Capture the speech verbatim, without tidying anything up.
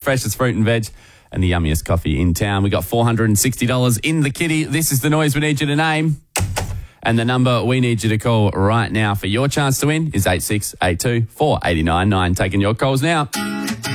freshest fruit and veg, and the yummiest coffee in town. We got four hundred sixty dollars in the kitty. This is the noise we need you to name. And the number we need you to call right now for your chance to win is eight six eight two, four eight nine nine. Taking your calls now.